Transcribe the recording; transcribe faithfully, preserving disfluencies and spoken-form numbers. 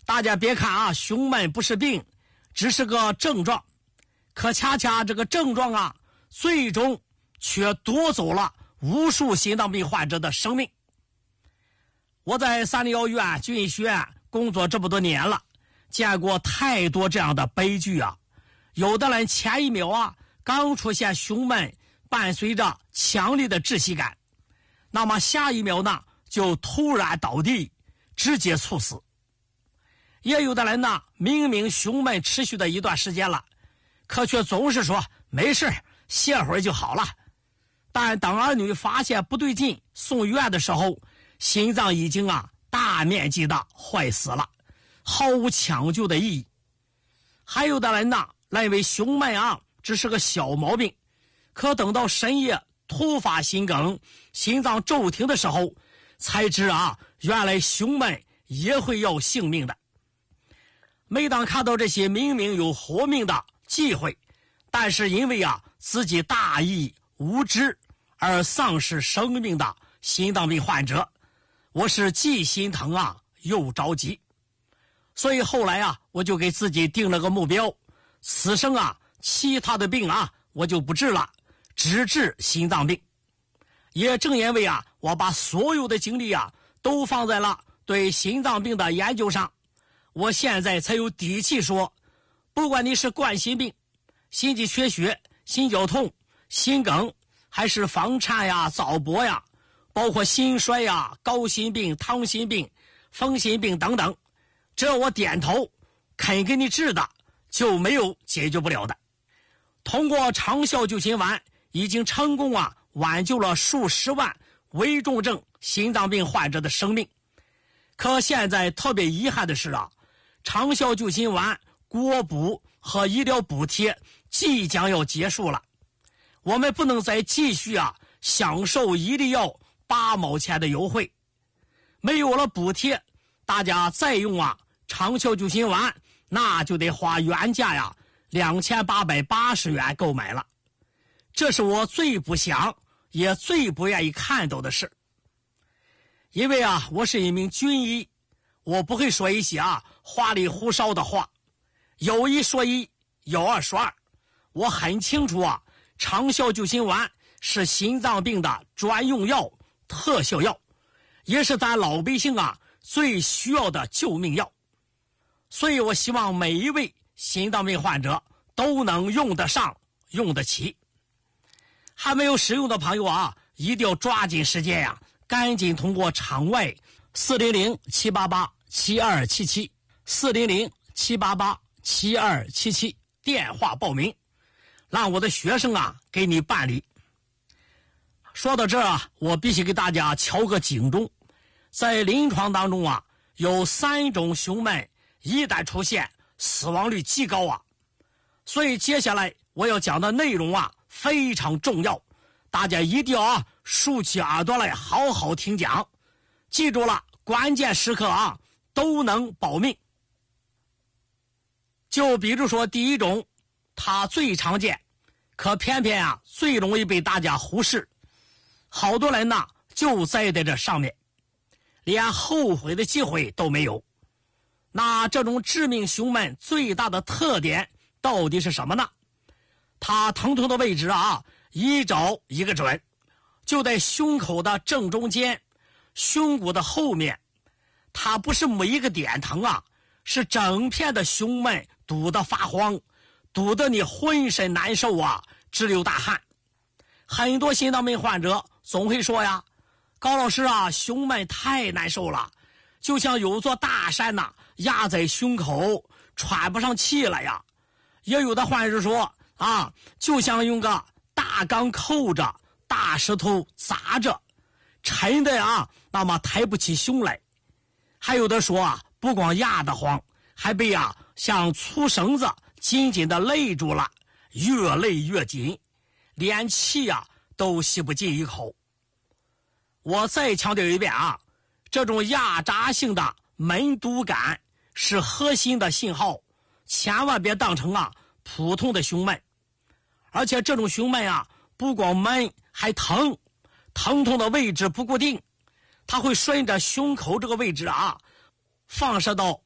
大家别看啊，胸闷不是病，只是个症状，可恰恰这个症状啊，最终却夺走了无数心脏病患者的生命。我在三零幺医院军医学院工作这么多年了，见过太多这样的悲剧啊！有的人前一秒啊刚出现胸闷，伴随着强烈的窒息感，那么下一秒呢就突然倒地，直接猝死。也有的人呢，明明胸闷持续的一段时间了，可却总是说没事，歇会儿就好了。但当儿女发现不对劲，送医院的时候，心脏已经啊大面积的坏死了，毫无抢救的意义。还有的人呢，认为胸闷啊只是个小毛病，可等到深夜突发心梗、心脏骤停的时候，才知啊原来胸闷也会要性命的。每当看到这些明明有活命的机会，但是因为啊自己大意无知而丧失生命的心脏病患者，我是既心疼啊又着急。所以后来啊我就给自己定了个目标，此生啊其他的病啊我就不治了，只治心脏病。也正因为啊我把所有的精力啊都放在了对心脏病的研究上，我现在才有底气说，不管你是冠心病、心肌缺血、心绞痛、心梗，还是房颤呀、早搏呀，包括心衰呀、高心病、糖心病、风心病等等，只要我点头肯给你治的，就没有解决不了的。通过长效救心丸已经成功啊挽救了数十万危重症心脏病患者的生命。可现在特别遗憾的是啊，长效救心丸国补和医疗补贴即将要结束了，我们不能再继续啊享受一粒药八毛钱的优惠。没有了补贴，大家再用啊长效救心丸，那就得花原价呀两千八百八十元购买了。这是我最不想也最不愿意看到的事。因为啊我是一名军医，我不会说一些啊花里胡哨的话，有一说一，有二说二。我很清楚啊，长效救心丸是心脏病的专用药、特效药，也是咱老百姓啊最需要的救命药。所以我希望每一位心脏病患者都能用得上、用得起。还没有使用的朋友啊，一定要抓紧时间呀、啊，赶紧通过场外四零零七八八七二七七四零零七八八七二七七电话报名，让我的学生啊给你办理。说到这儿啊，我必须给大家敲个警钟，在临床当中啊，有三种胸闷一旦出现，死亡率极高啊。所以接下来我要讲的内容啊非常重要，大家一定要啊竖起耳朵来好好听讲，记住了，关键时刻啊都能保命。就比如说第一种，它最常见，可偏偏啊最容易被大家忽视，好多人呢就栽在这上面，连后悔的机会都没有。那这种致命胸闷最大的特点到底是什么呢？它疼痛的位置啊一找一个准，就在胸口的正中间，胸骨的后面。它不是每一个点疼啊，是整片的胸闷堵得发慌，堵得你浑身难受啊，直流大汗。很多心脏病患者总会说呀，高老师啊，胸闷太难受了，就像有座大山呐、啊、压在胸口，喘不上气了呀。也有的患者说啊，就像用个大缸扣着，大石头砸着，沉的啊那么抬不起胸来。还有的说啊，不光压得慌，还被啊像粗绳子紧紧的勒住了，越勒越紧，连气啊都吸不进一口。我再强调一遍啊，这种压榨性的闷堵感是核心的信号，千万别当成啊普通的胸闷。而且这种胸闷啊不光闷还疼，疼痛的位置不固定，它会顺着胸口这个位置啊放射到